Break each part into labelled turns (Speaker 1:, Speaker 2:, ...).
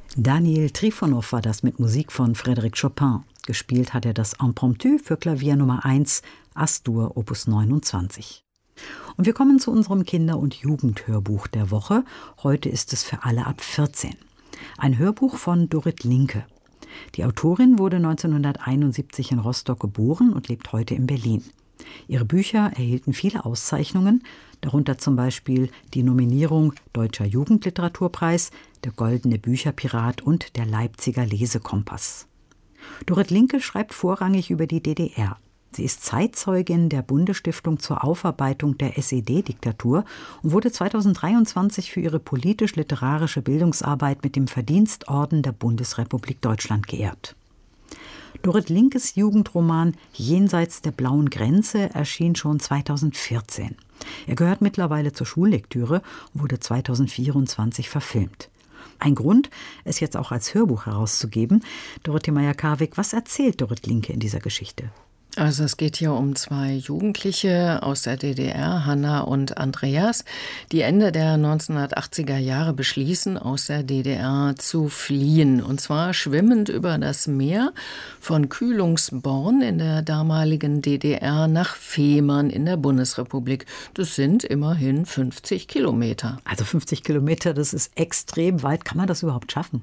Speaker 1: Daniel Trifonow war das mit Musik von Frédéric Chopin. Gespielt hat er das Impromptu für Klavier Nummer 1, As-Dur, Opus 29. Und wir kommen zu unserem Kinder- und Jugendhörbuch der Woche. Heute ist es für alle ab 14. Ein Hörbuch von Dorit Linke. Die Autorin wurde 1971 in Rostock geboren und lebt heute in Berlin. Ihre Bücher erhielten viele Auszeichnungen, darunter zum Beispiel die Nominierung Deutscher Jugendliteraturpreis, der Goldene Bücherpirat und der Leipziger Lesekompass. Dorit Linke schreibt vorrangig über die DDR. Sie ist Zeitzeugin der Bundesstiftung zur Aufarbeitung der SED-Diktatur und wurde 2023 für ihre politisch-literarische Bildungsarbeit mit dem Verdienstorden der Bundesrepublik Deutschland geehrt. Dorit Linkes Jugendroman Jenseits der blauen Grenze erschien schon 2014. Er gehört mittlerweile zur Schullektüre und wurde 2024 verfilmt. Ein Grund, es jetzt auch als Hörbuch herauszugeben. Dorothee Meyer-Karwig, was erzählt Dorit Linke in dieser Geschichte?
Speaker 2: Also es geht hier um zwei Jugendliche aus der DDR, Hanna und Andreas, die Ende der 1980er Jahre beschließen, aus der DDR zu fliehen. Und zwar schwimmend über das Meer von Kühlungsborn in der damaligen DDR nach Fehmarn in der Bundesrepublik. Das sind immerhin 50 Kilometer.
Speaker 1: Also 50 Kilometer, das ist extrem weit. Kann man das überhaupt schaffen?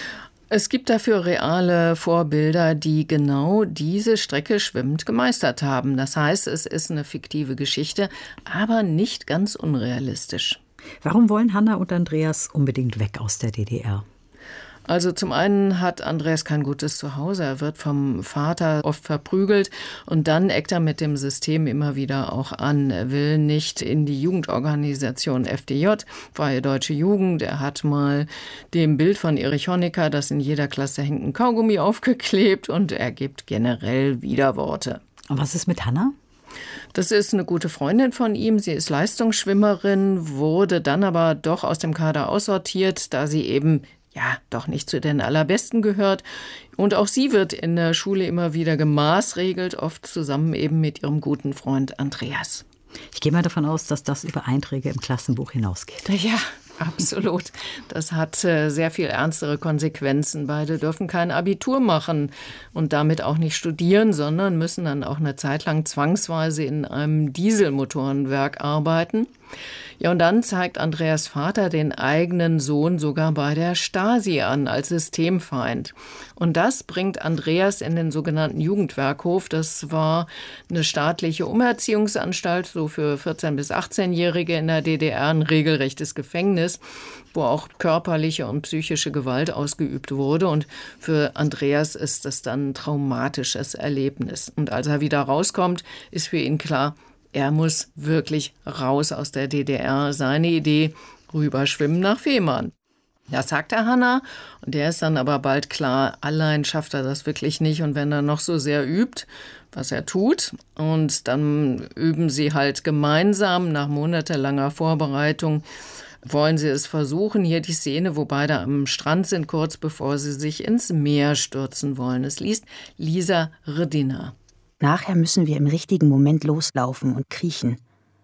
Speaker 2: Es gibt dafür reale Vorbilder, die genau diese Strecke schwimmend gemeistert haben. Das heißt, es ist eine fiktive Geschichte, aber nicht ganz unrealistisch.
Speaker 1: Warum wollen Hanna und Andreas unbedingt weg aus der DDR?
Speaker 2: Also zum einen hat Andreas kein gutes Zuhause. Er wird vom Vater oft verprügelt und dann eckt er mit dem System immer wieder auch an. Er will nicht in die Jugendorganisation FDJ, Freie Deutsche Jugend. Er hat mal dem Bild von Erich Honecker, das in jeder Klasse hängt, ein Kaugummi aufgeklebt und er gibt generell Widerworte.
Speaker 1: Und was ist mit Hanna?
Speaker 2: Das ist eine gute Freundin von ihm. Sie ist Leistungsschwimmerin, wurde dann aber doch aus dem Kader aussortiert, da sie eben doch nicht zu den Allerbesten gehört. Und auch sie wird in der Schule immer wieder gemaßregelt, oft zusammen eben mit ihrem guten Freund Andreas.
Speaker 1: Ich gehe mal davon aus, dass das über Einträge im Klassenbuch hinausgeht.
Speaker 2: Ja, absolut. Das hat sehr viel ernstere Konsequenzen. Beide dürfen kein Abitur machen und damit auch nicht studieren, sondern müssen dann auch eine Zeit lang zwangsweise in einem Dieselmotorenwerk arbeiten. Ja, und dann zeigt Andreas Vater den eigenen Sohn sogar bei der Stasi an, als Systemfeind. Und das bringt Andreas in den sogenannten Jugendwerkhof. Das war eine staatliche Umerziehungsanstalt, so für 14- bis 18-Jährige in der DDR, ein regelrechtes Gefängnis, wo auch körperliche und psychische Gewalt ausgeübt wurde. Und für Andreas ist das dann ein traumatisches Erlebnis. Und als er wieder rauskommt, ist für ihn klar, er muss wirklich raus aus der DDR. Seine Idee, rüberschwimmen nach Fehmarn. Das sagt er Hanna und der ist dann aber bald klar, allein schafft er das wirklich nicht. Und wenn er noch so sehr übt, was er tut, und dann üben sie halt gemeinsam nach monatelanger Vorbereitung, wollen sie es versuchen. Hier die Szene, wo beide am Strand sind, kurz bevor sie sich ins Meer stürzen wollen. Es liest Lisa Rdina.
Speaker 3: Nachher müssen wir im richtigen Moment loslaufen und kriechen,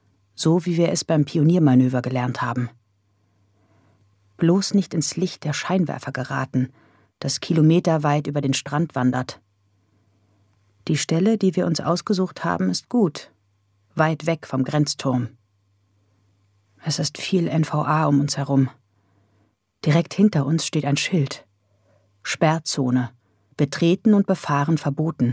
Speaker 3: so wie wir es beim Pioniermanöver gelernt haben. Bloß nicht ins Licht der Scheinwerfer geraten, das kilometerweit über den Strand wandert. Die Stelle, die wir uns ausgesucht haben, ist gut, weit weg vom Grenzturm. Es ist viel NVA um uns herum. Direkt hinter uns steht ein Schild. Sperrzone, betreten und befahren verboten.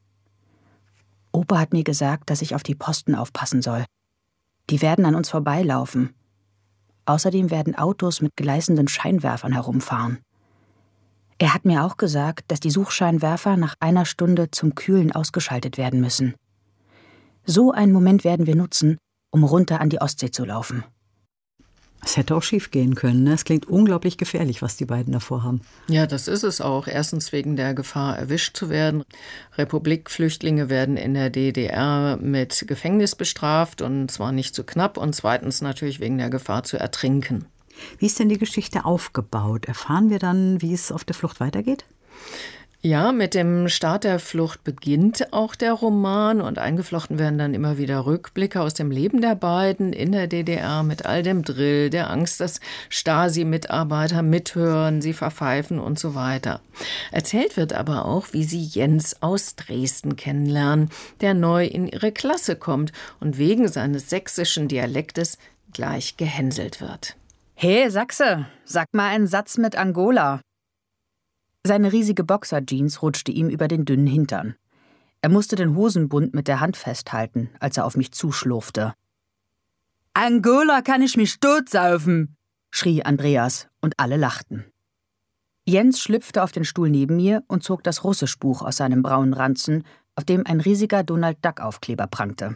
Speaker 3: Opa hat mir gesagt, dass ich auf die Posten aufpassen soll. Die werden an uns vorbeilaufen. Außerdem werden Autos mit gleißenden Scheinwerfern herumfahren. Er hat mir auch gesagt, dass die Suchscheinwerfer nach 1 Stunde zum Kühlen ausgeschaltet werden müssen. So einen Moment werden wir nutzen, um runter an die Ostsee zu laufen.
Speaker 1: Es hätte auch schief gehen können. Ne? Es klingt unglaublich gefährlich, was die beiden davor haben.
Speaker 2: Ja, das ist es auch. Erstens wegen der Gefahr, erwischt zu werden. Republikflüchtlinge werden in der DDR mit Gefängnis bestraft, und zwar nicht zu knapp. Und zweitens natürlich wegen der Gefahr zu ertrinken.
Speaker 1: Wie ist denn die Geschichte aufgebaut? Erfahren wir dann, wie es auf der Flucht weitergeht?
Speaker 2: Ja, mit dem Start der Flucht beginnt auch der Roman und eingeflochten werden dann immer wieder Rückblicke aus dem Leben der beiden in der DDR mit all dem Drill, der Angst, dass Stasi-Mitarbeiter mithören, sie verpfeifen und so weiter. Erzählt wird aber auch, wie sie Jens aus Dresden kennenlernen, der neu in ihre Klasse kommt und wegen seines sächsischen Dialektes gleich gehänselt wird.
Speaker 3: Hey Sachse, sag mal einen Satz mit Angola. Seine riesige Boxerjeans rutschte ihm über den dünnen Hintern. Er musste den Hosenbund mit der Hand festhalten, als er auf mich zuschlurfte. »Angola kann ich mich totsaufen«, schrie Andreas, und alle lachten. Jens schlüpfte auf den Stuhl neben mir und zog das Russischbuch aus seinem braunen Ranzen, auf dem ein riesiger Donald-Duck-Aufkleber prangte.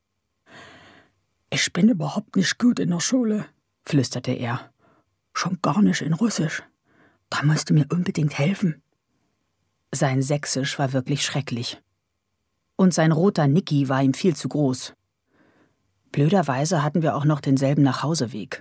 Speaker 3: »Ich bin überhaupt nicht gut in der Schule«, flüsterte er. »Schon gar nicht in Russisch. Da musst du mir unbedingt helfen.« Sein Sächsisch war wirklich schrecklich. Und sein roter Niki war ihm viel zu groß. Blöderweise hatten wir auch noch denselben Nachhauseweg.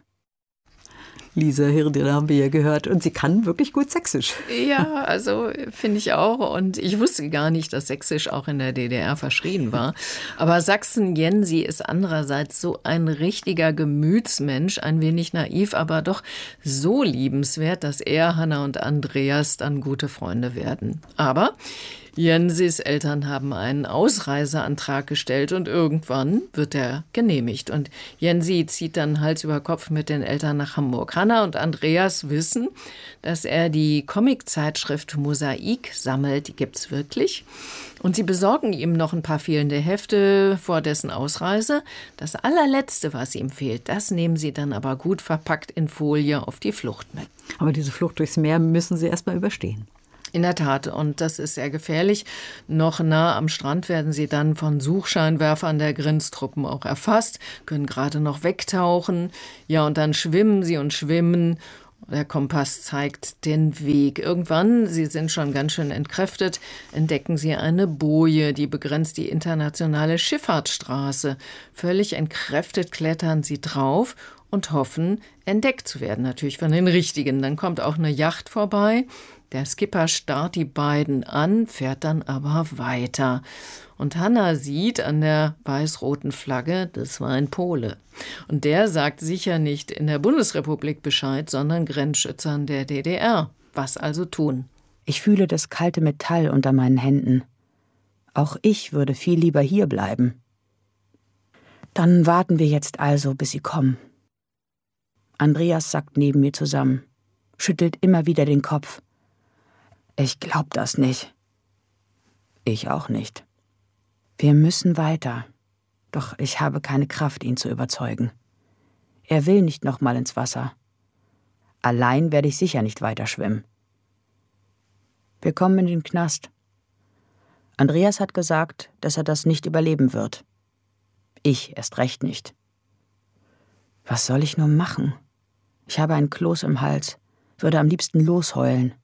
Speaker 1: Lisa Hirdina haben wir ja gehört und sie kann wirklich gut Sächsisch.
Speaker 2: Ja, also finde ich auch. Und ich wusste gar nicht, dass Sächsisch auch in der DDR verschrien war. Aber Sachsen-Jensi ist andererseits so ein richtiger Gemütsmensch, ein wenig naiv, aber doch so liebenswert, dass er, Hanna und Andreas dann gute Freunde werden. Aber Jensis Eltern haben einen Ausreiseantrag gestellt und irgendwann wird er genehmigt. Und Jensi zieht dann Hals über Kopf mit den Eltern nach Hamburg. Hanna und Andreas wissen, dass er die Comiczeitschrift Mosaik sammelt. Die gibt's wirklich. Und sie besorgen ihm noch ein paar fehlende Hefte vor dessen Ausreise. Das allerletzte, was ihm fehlt, das nehmen sie dann aber gut verpackt in Folie auf die Flucht mit.
Speaker 1: Aber diese Flucht durchs Meer müssen sie erst mal überstehen.
Speaker 2: In der Tat, und das ist sehr gefährlich. Noch nah am Strand werden sie dann von Suchscheinwerfern der Grenztruppen auch erfasst, können gerade noch wegtauchen. Ja, und dann schwimmen sie und schwimmen. Der Kompass zeigt den Weg. Irgendwann, sie sind schon ganz schön entkräftet, entdecken sie eine Boje, die begrenzt die internationale Schifffahrtsstraße. Völlig entkräftet klettern sie drauf und hoffen, entdeckt zu werden, natürlich von den Richtigen. Dann kommt auch eine Yacht vorbei. Der Skipper starrt die beiden an, fährt dann aber weiter. Und Hanna sieht an der weiß-roten Flagge, das war ein Pole. Und der sagt sicher nicht in der Bundesrepublik Bescheid, sondern Grenzschützern der DDR. Was also tun?
Speaker 3: Ich fühle das kalte Metall unter meinen Händen. Auch ich würde viel lieber hier bleiben. Dann warten wir jetzt also, bis sie kommen. Andreas sackt neben mir zusammen, schüttelt immer wieder den Kopf. Ich glaub das nicht. Ich auch nicht. Wir müssen weiter. Doch ich habe keine Kraft, ihn zu überzeugen. Er will nicht noch mal ins Wasser. Allein werde ich sicher nicht weiter schwimmen. Wir kommen in den Knast. Andreas hat gesagt, dass er das nicht überleben wird. Ich erst recht nicht. Was soll ich nur machen? Ich habe einen Kloß im Hals, würde am liebsten losheulen.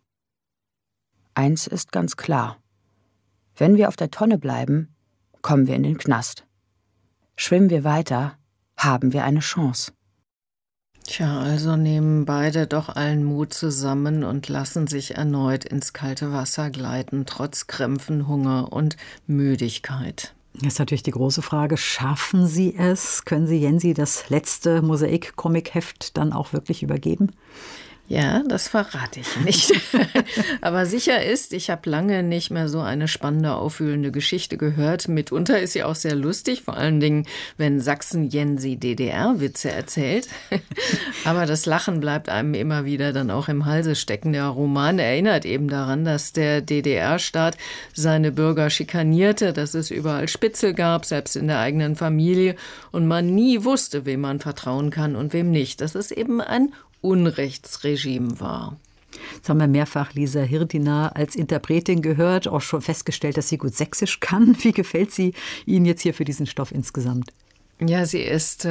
Speaker 3: Eins ist ganz klar. Wenn wir auf der Tonne bleiben, kommen wir in den Knast. Schwimmen wir weiter, haben wir eine Chance.
Speaker 2: Tja, also nehmen beide doch allen Mut zusammen und lassen sich erneut ins kalte Wasser gleiten, trotz Krämpfen, Hunger und Müdigkeit.
Speaker 1: Das ist natürlich die große Frage, schaffen Sie es? Können Sie Jensi das letzte Mosaik-Comic-Heft dann auch wirklich übergeben?
Speaker 2: Ja, das verrate ich nicht. Aber sicher ist, ich habe lange nicht mehr so eine spannende, aufwühlende Geschichte gehört. Mitunter ist sie auch sehr lustig, vor allen Dingen, wenn Sachsen-Jensi DDR-Witze erzählt. Aber das Lachen bleibt einem immer wieder dann auch im Halse stecken. Der Roman erinnert eben daran, dass der DDR-Staat seine Bürger schikanierte, dass es überall Spitzel gab, selbst in der eigenen Familie, und man nie wusste, wem man vertrauen kann und wem nicht. Das ist eben ein Unrechtsregime war.
Speaker 1: Jetzt haben wir mehrfach Lisa Hirdina als Interpretin gehört, auch schon festgestellt, dass sie gut Sächsisch kann. Wie gefällt sie Ihnen jetzt hier für diesen Stoff insgesamt?
Speaker 2: Ja, sie ist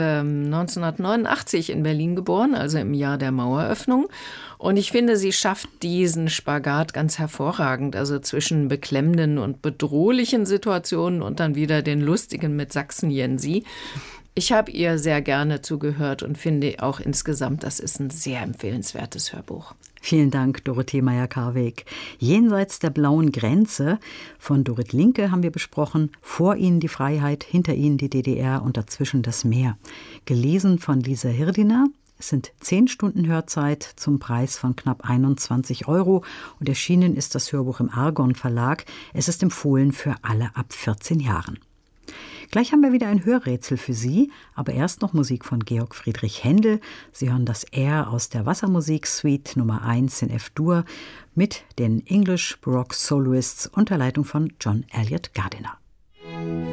Speaker 2: 1989 in Berlin geboren, also im Jahr der Maueröffnung. Und ich finde, sie schafft diesen Spagat ganz hervorragend, also zwischen beklemmenden und bedrohlichen Situationen und dann wieder den lustigen mit Sachsen-Jensi. Ich habe ihr sehr gerne zugehört und finde auch insgesamt, das ist ein sehr empfehlenswertes Hörbuch.
Speaker 1: Vielen Dank, Dorothee Meyer-Karweg. Jenseits der blauen Grenze von Dorit Linke haben wir besprochen. Vor ihnen die Freiheit, hinter ihnen die DDR und dazwischen das Meer. Gelesen von Lisa Hirdiner. Es sind 10 Stunden Hörzeit zum Preis von knapp 21 € und erschienen ist das Hörbuch im Argon Verlag. Es ist empfohlen für alle ab 14 Jahren. Gleich haben wir wieder ein Hörrätsel für Sie, aber erst noch Musik von Georg Friedrich Händel. Sie hören das Air aus der Wassermusik-Suite Nummer 1 in F-Dur mit den English Baroque Soloists unter Leitung von John Elliott Gardiner.